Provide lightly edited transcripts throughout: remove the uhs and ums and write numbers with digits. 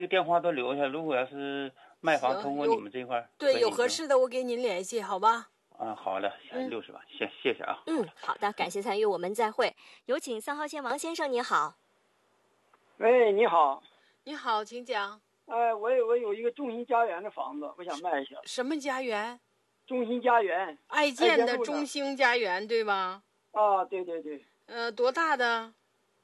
这个电话都留下，如果要是卖房通过你们这块儿， 对，有合适的我给您联系，好吧？ 好的，60万，谢谢啊。 好的，感谢参与，我们再会。有请3号线王先生，你好。 喂，你好。 你好，请讲。 我有一个中心家园的房子，我想卖一下。 什么家园？ 中心家园。 爱建的中兴家园，对吧？ 啊，对对对。 多大的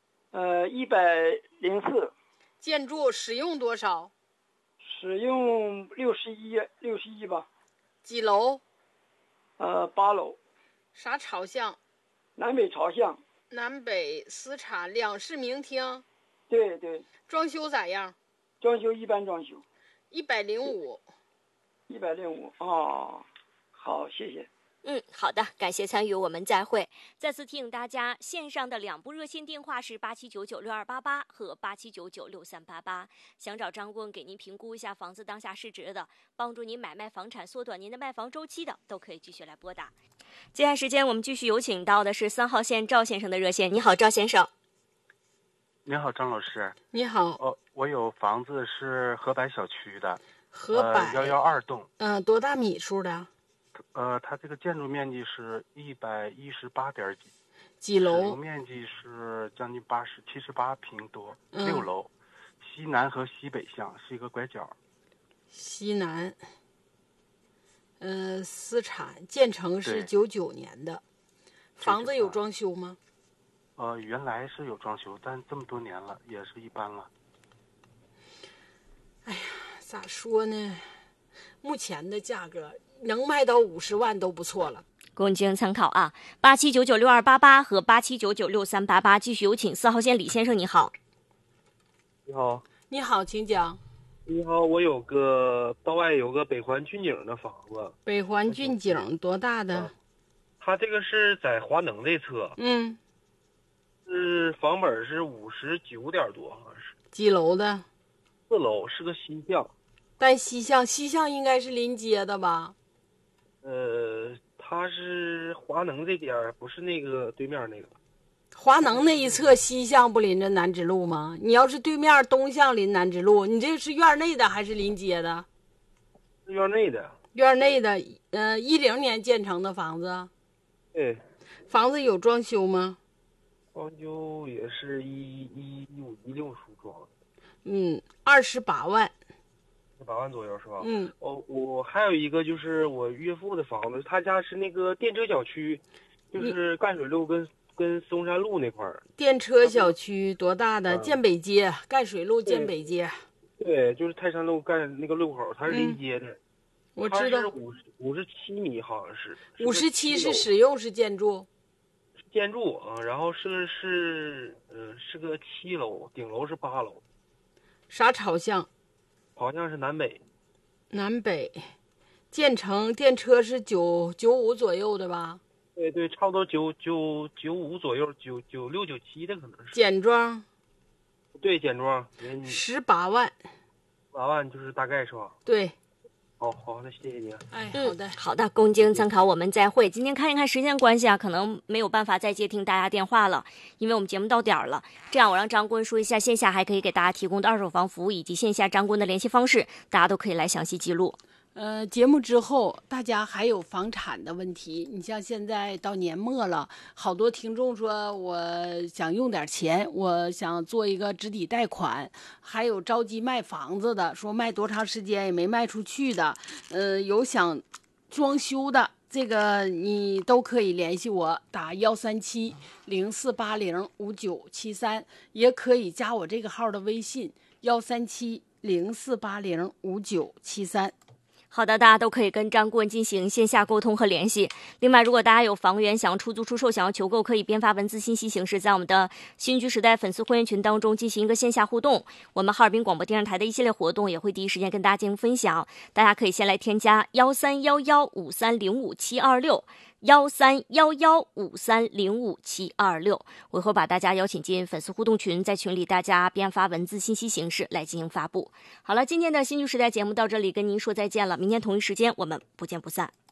？104。 建筑使用多少？ 使用61吧。 几楼 ？8楼。 啥朝向？ 南北朝向。 南北私产两室明厅。 对对。 装修咋样？ 装修一般装修。 105。 105哦，好，谢谢。 好的，感谢参与，我们再会。再次提醒大家，线上的2部热线电话是87996288和87996388。想找张顾问给您评估一下房子当下市值的，帮助您买卖房产、缩短您的卖房周期的，都可以继续来拨打。接下来时间，我们继续有请到的是3号线赵先生的热线。你好，赵先生。 你好，张老师。 你好。 我有房子是河柏小区的。 河柏 112栋。 多大米数的？ 它这个建筑面积是118点几楼？ 使用面积是将近78平多，6楼，西南和西北向，是一个拐角。 西南。私产，建成是99年的。房子有装修吗？ 原来是有装修，但这么多年了，也是一般了。 哎呀，咋说呢？目前的价格能卖到50万都不错了。 供进行参考啊，87996288和87996388。继续有请4号线李先生，你好。 你好。 你好，请讲。 你好，我道外有个北环骏景的房子。 北环骏景多大的？ 它这个是在华能这侧。是房本是59点多，好像是。 几楼的 ？4楼，是个西向。 带西向应该是临街的吧？ 它是华能这边，不是那个对面那个。 华能那一侧西向不临着南直路吗？你要是对面东向临南直路，你这是院内的还是临街的？ 院内的。 院内的，10年建成的房子。 对。 房子有装修吗？ 装修也是15、16出装。 28万。 28万左右是吧？ 我还有一个就是我岳父的房子，他家是那个电车小区，就是赣水路跟松山路那块儿。 电车小区多大的？建北街，赣水路建北街。 对，就是泰山路赣那个路口，它是临街的。 我知道。 它是57米，好像是。 57是使用是建筑。 建筑啊，然后是个7楼，顶楼是8楼。 啥朝向？ 好像是南北。 南北，建成电车是95左右的吧？ 对，差不多95左右，96、97的可能是。 简装。 对，简装。 18万。 18万就是大概是吧？ 对。 好，那谢谢你。 好的，供进行参考，我们再会。今天看一看时间关系啊，可能没有办法再接听大家电话了，因为我们节目到点了。这样，我让张顾问说一下线下还可以给大家提供的二手房服务，以及线下张顾问的联系方式，大家都可以来详细记录。 节目之后大家还有房产的问题，你像现在到年末了，好多听众说我想用点钱，我想做一个直抵贷款，还有着急卖房子的，说卖多长时间也没卖出去的，有想装修的，这个你都可以联系我，打137-0480-5973，也可以加我这个号的微信137-0480-5973。 好的，大家都可以跟张顾问进行线下沟通和联系。另外，如果大家有房源想要出租出售，想要求购，可以编发文字信息形式，在我们的新居时代粉丝会员群当中进行一个线下互动。我们哈尔滨广播电视台的一系列活动也会第一时间跟大家进行分享。大家可以先来添加13115305-726。13115305-726，我会把大家邀请进粉丝互动群，在群里大家编发文字信息形式来进行发布。好了，今天的新居时代节目到这里跟您说再见了，明天同一时间我们不见不散。